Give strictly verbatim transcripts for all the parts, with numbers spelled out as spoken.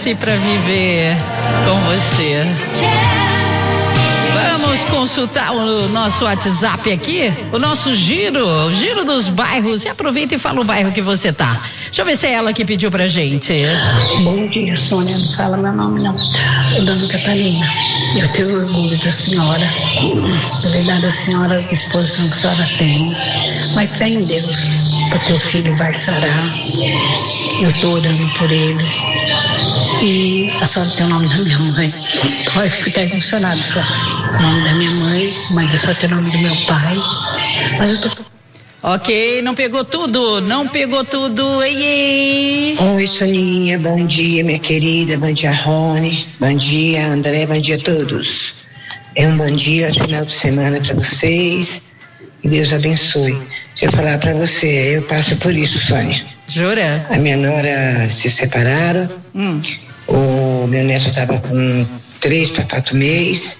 nasci pra viver com você. Vamos consultar o nosso WhatsApp aqui, o nosso giro, o giro dos bairros. E aproveita e fala o bairro que você tá. Deixa eu ver se é ela que pediu pra gente. Bom dia, Sônia. Não fala meu nome, não. Eu dona Catalina. Eu tenho orgulho da senhora, da verdade da senhora, da exposição que a senhora tem. Mas fé em Deus, porque o filho vai sarar. Eu estou orando por ele. E a senhora tem o nome da minha mãe. Pode ficar emocionado só. O nome da minha mãe, mas eu só tenho o nome do meu pai. Mas eu tô... Ok, não pegou tudo, não pegou tudo. Ei, ei. Oi, Soninha, bom dia, minha querida. Bom dia, Rony. Bom dia, André. Bom dia a todos. É um bom dia, final de semana para vocês. Que Deus abençoe. Deixa eu falar para você, eu passo por isso, Sônia. Jura? A minha nora se separaram. Hum. O meu neto estava com três para quatro meses.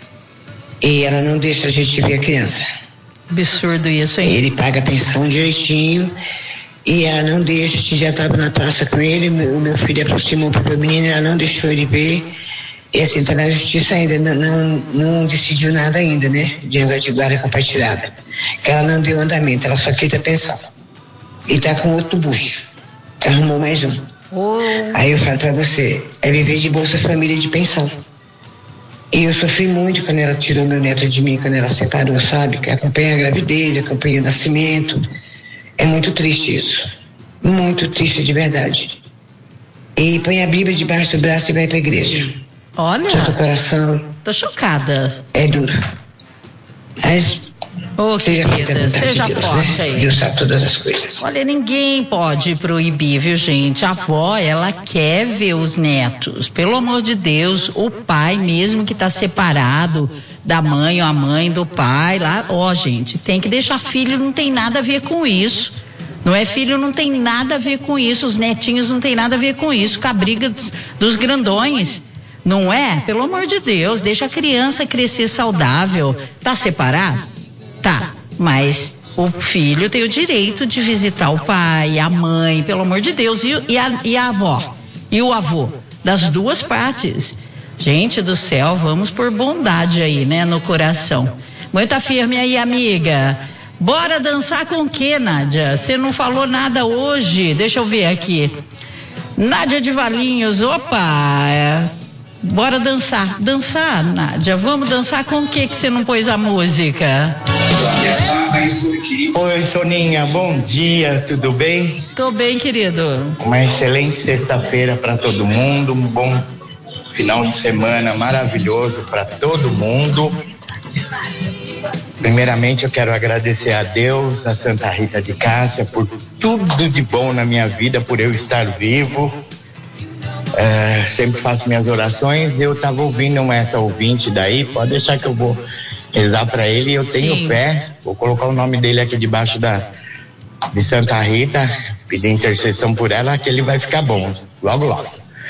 E ela não deixa a gente ver a criança. Absurdo isso, hein? Ele paga a pensão direitinho e ela não deixa. A gente já estava na praça com ele, o meu filho aproximou para o menino, ela não deixou ele ver. E assim, está na justiça ainda, não, não, não decidiu nada ainda, né? De negócio de guarda compartilhada. Que ela não deu andamento, ela só quita a pensão. E está com outro bucho. Arrumou mais um. Oh. Aí eu falo para você, é viver de Bolsa Família de pensão. E eu sofri muito quando ela tirou meu neto de mim, quando ela separou, sabe? Que acompanha a gravidez, acompanha o nascimento. É muito triste isso. Muito triste de verdade. E põe a Bíblia debaixo do braço e vai pra igreja. Olha. Todo o coração. Tô chocada. É duro. Mas Ô, seja feita a querida, vontade seja de Deus, forte né? aí. Deus sabe todas as coisas. Olha, ninguém pode proibir, viu, gente? A avó, ela quer ver os netos. Pelo amor de Deus, o pai mesmo que tá separado da mãe ou a mãe do pai, lá, ó, gente, tem que deixar filho, não tem nada a ver com isso. Não é filho, não tem nada a ver com isso. Os netinhos não tem nada a ver com isso. Com a briga dos, dos grandões. Não é? Pelo amor de Deus, deixa a criança crescer saudável. Tá separado? Tá, mas o filho tem o direito de visitar o pai, a mãe, pelo amor de Deus, e, e, a, e a avó, e o avô, das duas partes. Gente do céu, vamos por bondade aí, né, no coração. Aguenta firme aí, amiga. Bora dançar com o quê, Nádia? Você não falou nada hoje, deixa eu ver aqui. Nádia de Valinhos, opa, é... bora dançar. Dançar, Nádia, vamos dançar com o quê que você não pôs a música? Oi, Soninha, bom dia, tudo bem? Tô bem, querido. Uma excelente sexta-feira para todo mundo, um bom final de semana maravilhoso para todo mundo. Primeiramente eu quero agradecer a Deus, a Santa Rita de Cássia, por tudo de bom na minha vida, por eu estar vivo. É, sempre faço minhas orações. Eu estava ouvindo essa ouvinte daí, pode deixar que eu vou rezar para ele. Eu tenho Sim. fé, vou colocar o nome dele aqui debaixo da de Santa Rita, pedir intercessão por ela, que ele vai ficar bom, logo logo.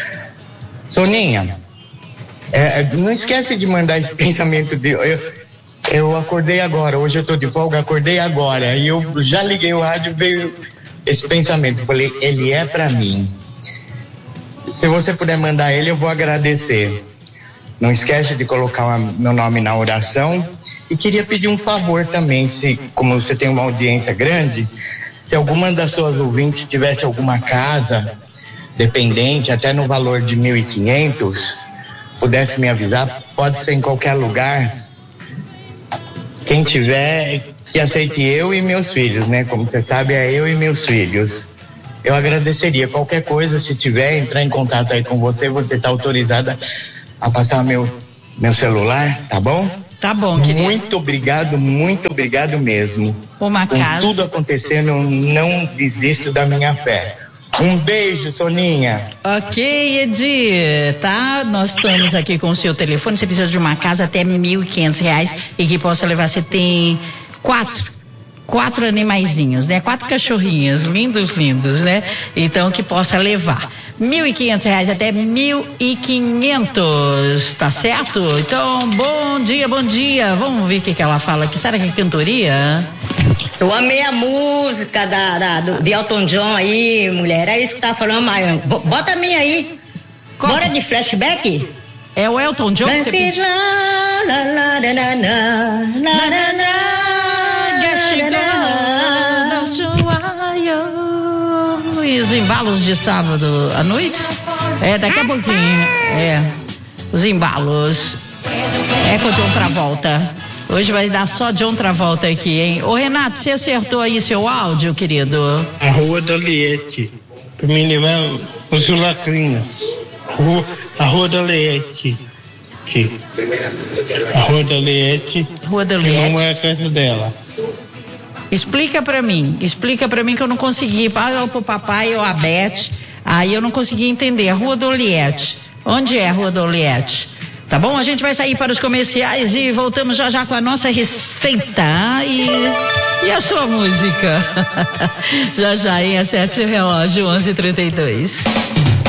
Soninha, é, não esquece de mandar esse pensamento de eu, eu acordei agora, hoje eu tô de folga, acordei agora, e eu já liguei o rádio, veio esse pensamento, falei, ele é para mim. Se você puder mandar ele, eu vou agradecer. Não esquece de colocar meu nome na oração. E queria pedir um favor também, se, como você tem uma audiência grande, se alguma das suas ouvintes tivesse alguma casa dependente, até no valor de mil e quinhentos, pudesse me avisar, pode ser em qualquer lugar. Quem tiver, que aceite eu e meus filhos, né? Como você sabe, é eu e meus filhos. Eu agradeceria. Qualquer coisa, se tiver, entrar em contato aí com você, você está autorizada a passar meu, meu celular, tá bom? Tá bom, querido. Muito obrigado, muito obrigado mesmo. Uma Com casa. tudo acontecendo, eu não desisto da minha fé. Um beijo, Soninha. Ok, Edi, tá? Nós estamos aqui com o seu telefone. Você precisa de uma casa até mil e quinhentos reais e que possa levar. Você tem quatro. Quatro animaizinhos, né? Quatro cachorrinhos, lindos, lindos, né? Então, que possa levar. Mil e quinhentos reais até mil e quinhentos, tá certo? Então, bom dia, bom dia. Vamos ver o que, que ela fala aqui. Será que é cantoria? Eu amei a música da, da, do, de Elton John aí, mulher. É isso que tá falando, mas bota a minha aí. Qual? Bora de flashback? É o Elton John que você pediu? E os embalos de sábado à noite? É, daqui a pouquinho. É, os embalos. É com o John Travolta. Hoje vai dar só John Travolta aqui, hein? Ô Renato, você acertou aí seu áudio, querido? A Rua da Liette. Pra mim levar os lacrinhos. Rua, a Rua da Liette. Aqui. A Rua da Liette. Rua da Não Liette. é a casa dela. Explica pra mim, explica pra mim que eu não consegui. Fala pro papai ou a Beth. Aí eu não consegui entender. Rua do Oliette. Onde é a Rua do Oliette? Tá bom? A gente vai sair para os comerciais e voltamos já já com a nossa receita e, e a sua música. Já já, hein? Acerte o relógio, onze e trinta e dois.